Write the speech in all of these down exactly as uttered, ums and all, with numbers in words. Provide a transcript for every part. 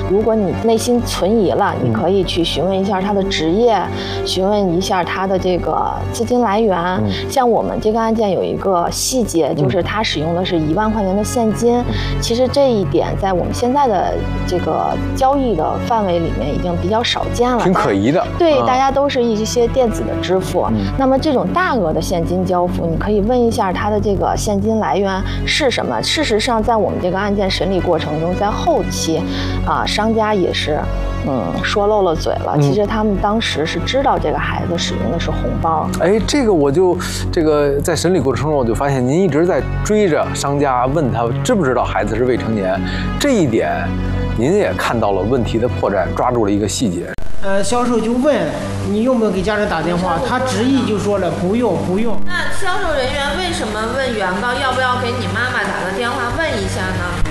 如果你内心存疑了，你可以去询问一下他的职业，询问一下他的这个资金来源。嗯、像我们这个案件有一个细节，就是他使用的是一万块钱的现金。嗯、其实这一点在我们现在的这个交易的范围里面已经比较少见了， 挺可疑的。 对， 啊、 大家都是一些电子的支付。嗯、那么这种大额的现金交付，你可以问一下他的这个现金来源是什么。事实上，在我们这个案件审理过程中，在后期，啊，商家也是，嗯，说漏了嘴了。其实他们当时是知道这个孩子使用的是红包。 哎，这个我就这个在审理过程中，我就发现您一直在追着商家问他知不知道孩子是未成年，这一点您也看到了问题的破绽，抓住了一个细节。 呃，销售就问你用不用给家长打电话，他执意就说了不用不用。 那销售人员为什么问原告要不要给你妈妈打个电话问一下呢？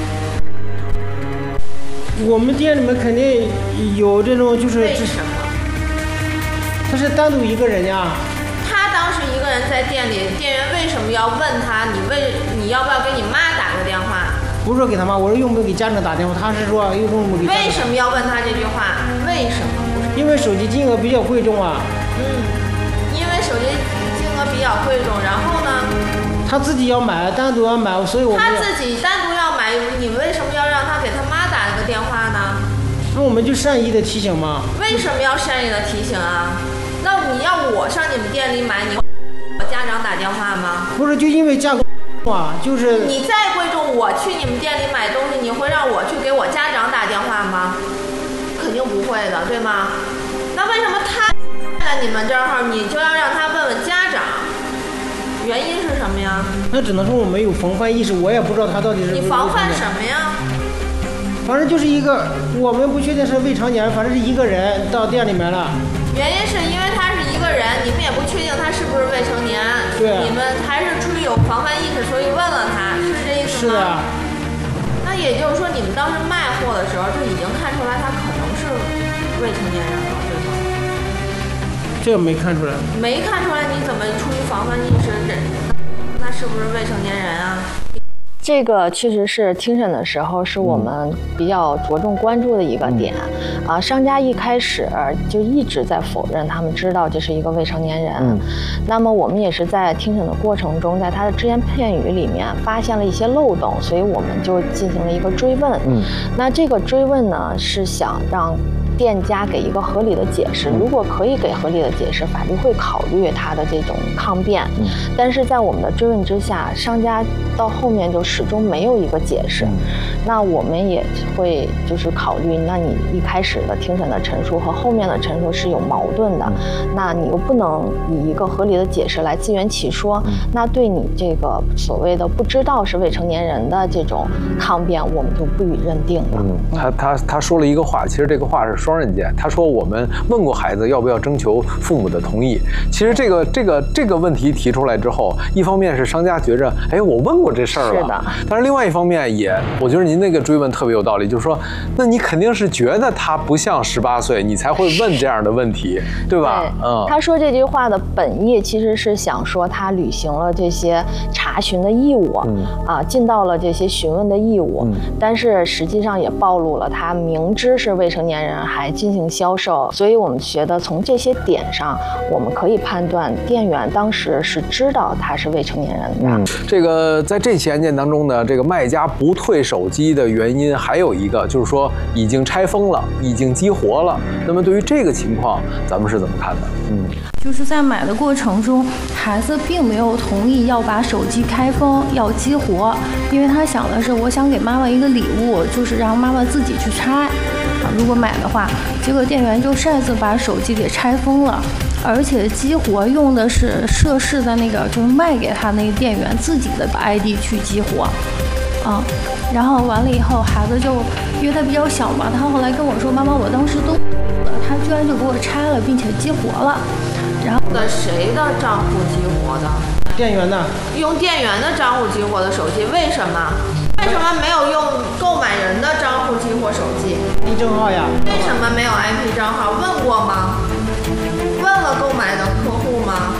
我们店里面肯定有这种，就是为什么？ 他是单独一个人呀。 他当时一个人在店里，店员为什么要问他？你为你要不要给你妈打个电话？ 不是说给他妈，我说用不用给家长打电话？他是说用不用给家长。 为什么要问他这句话？为什么？ 因为手机金额比较贵重啊。 嗯，因为手机金额比较贵重，然后呢？ 他自己要买，单独要买，所以我们他自己单独要买，你为什么要让他给他妈打一个电话呢？ 那我们就善意的提醒嘛。 为什么要善意的提醒啊？那你要我上你们店里买，你会给我家长打电话吗？ 不是，就因为价格啊，就是你再贵重，我去你们店里买东西，你会让我去给我家长打电话吗？肯定不会的，对吗？那为什么他在你们这儿，你就要让他问问家长？原因是什么呀？ 那只能说我没有防范意识，我也不知道他到底是。 你防范什么呀？ 反正就是一个，我们不确定是未成年，反正是一个人到店里面了。 原因是因为他是一个人，你们也不确定他是不是未成年。 对、啊。 你们还是出于有防范意识，所以问了他，是这意思吗？ 是啊。 那也就是说，你们当时卖货的时候就已经看出来他可能是未成年人了，对吗？ 这没看出来。 没看出来，你怎么出于防范意识，这那是不是未成年人啊？ 这个确实是庭审的时候是我们比较着重关注的一个点，嗯、啊，商家一开始就一直在否认他们知道这是一个未成年人，嗯、那么我们也是在庭审的过程中，在他的只言片语里面发现了一些漏洞，所以我们就进行了一个追问，嗯，那这个追问呢是想让店家给一个合理的解释，如果可以给合理的解释，法律会考虑他的这种抗辩。嗯、但是在我们的追问之下，商家到后面就始终没有一个解释。嗯、那我们也会就是考虑，那你一开始的庭审的陈述和后面的陈述是有矛盾的，嗯、那你又不能以一个合理的解释来自圆其说，嗯、那对你这个所谓的不知道是未成年人的这种抗辩，我们就不予认定了。 嗯，他他他说了一个话，其实这个话是双刃剑。他说我们问过孩子要不要征求父母的同意。其实这个这个这个问题提出来之后，一方面是商家觉着，哎，我问过这事儿了， 是的。 但是另外一方面也，我觉得您那个追问特别有道理，就是说，那你肯定是觉得他不像十八岁，你才会问这样的问题，对吧？ 对，嗯。他说这句话的本意其实是想说他履行了这些查询的义务，嗯、啊，尽到了这些询问的义务，嗯、但是实际上也暴露了他明知是未成年人还进行销售，所以我们觉得从这些点上，我们可以判断店员当时是知道他是未成年人的。 嗯，这个在这起案件当中呢，这个卖家不退手机的原因还有一个，就是说已经拆封了，已经激活了。那么对于这个情况，咱们是怎么看的？嗯， 就是在买的过程中，孩子并没有同意要把手机开封、要激活，因为他想的是，我想给妈妈一个礼物，就是让妈妈自己去拆。如果买的话，结果店员就擅自把手机给拆封了，而且激活用的是涉事的那个就是卖给他那个店员自己的 I D 去激活，啊、嗯，然后完了以后，孩子就因为他比较小嘛，他后来跟我说，妈妈，我当时都，他居然就给我拆了，并且激活了，然后的谁的账户激活的？ 店员的。 用店员的账户激活的手机，为什么？为什么没有用购买人的账户激活手机？ I P 账号呀。 为什么没有 I P 账号？问过吗？问了购买的客户吗？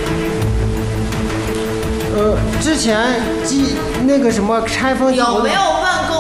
呃，之前机那个什么拆封有没有